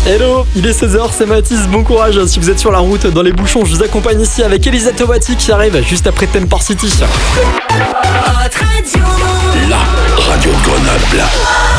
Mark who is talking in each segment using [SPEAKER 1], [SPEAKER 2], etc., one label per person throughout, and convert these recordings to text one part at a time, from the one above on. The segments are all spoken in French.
[SPEAKER 1] Hello, il est 16h, c'est Mathis, bon courage si vous êtes sur la route, dans les bouchons, je vous accompagne ici avec Elisa Tomati qui arrive juste après Tempor City.
[SPEAKER 2] La radio de Grenoble.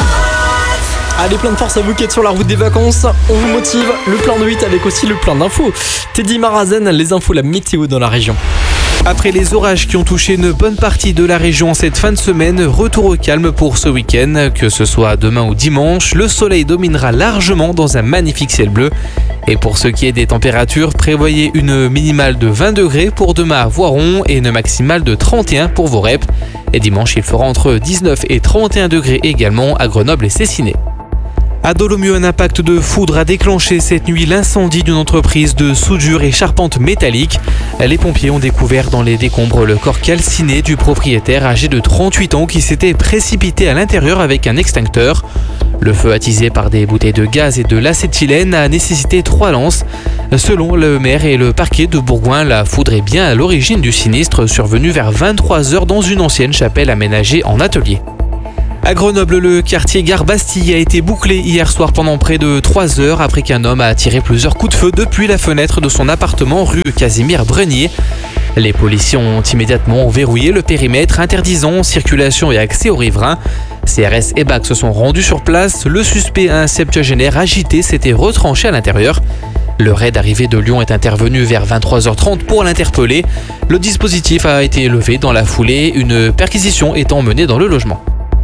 [SPEAKER 1] Allez, plein de force à vous qui êtes sur la route des vacances, on vous motive, le plein de 8 avec aussi le plein d'infos. Teddy Marazen, les infos, la météo dans la région.
[SPEAKER 3] Après les orages qui ont touché une bonne partie de la région cette fin de semaine, retour au calme pour ce week-end. Que ce soit demain ou dimanche, le soleil dominera largement dans un magnifique ciel bleu. Et pour ce qui est des températures, prévoyez une minimale de 20 degrés pour demain à Voiron et une maximale de 31 pour Vorep. Et dimanche, il fera entre 19 et 31 degrés également à Grenoble et Cessiné. À Dolomieu, un impact de foudre a déclenché cette nuit l'incendie d'une entreprise de soudure et charpente métallique. Les pompiers ont découvert dans les décombres le corps calciné du propriétaire âgé de 38 ans qui s'était précipité à l'intérieur avec un extincteur. Le feu attisé par des bouteilles de gaz et de l'acétylène a nécessité 3 lances. Selon le maire et le parquet de Bourgoin, la foudre est bien à l'origine du sinistre survenu vers 23h dans une ancienne chapelle aménagée en atelier. À Grenoble, le quartier Gare Bastille a été bouclé hier soir pendant près de 3 heures après qu'un homme a tiré plusieurs coups de feu depuis la fenêtre de son appartement rue Casimir Brenier. Les policiers ont immédiatement verrouillé le périmètre interdisant circulation et accès aux riverains. CRS et BAC se sont rendus sur place. Le suspect, un septuagénaire agité, s'était retranché à l'intérieur. Le raid arrivé de Lyon est intervenu vers 23h30 pour l'interpeller. Le dispositif a été levé dans la foulée, une perquisition étant menée dans le logement.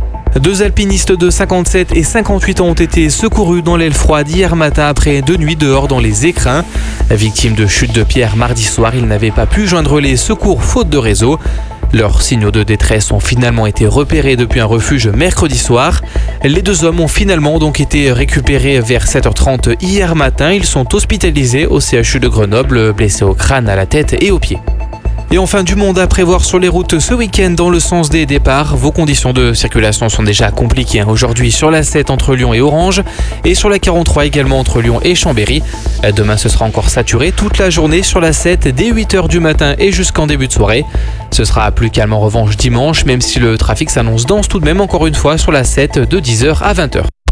[SPEAKER 3] 2 alpinistes de 57 et 58 ans ont été secourus dans l'aile froide hier matin après 2 nuits dehors dans les écrins. Victimes de chute de pierre mardi soir, ils n'avaient pas pu joindre les secours faute de réseau. Leurs signaux de détresse ont finalement été repérés depuis un refuge mercredi soir. Les 2 hommes ont finalement donc été récupérés vers 7h30 hier matin. Ils sont hospitalisés au CHU de Grenoble, blessés au crâne, à la tête et aux pieds. Et enfin, du monde à prévoir sur les routes ce week-end dans le sens des départs. Vos conditions de circulation sont déjà compliquées aujourd'hui sur la 7 entre Lyon et Orange et sur la 43 également entre Lyon et Chambéry. Demain, ce sera encore saturé toute la journée sur la 7 dès 8h du matin et jusqu'en début de soirée. Ce sera plus calme en revanche dimanche, même si le trafic s'annonce dense tout de même encore une fois sur la 7 de 10h à 20h.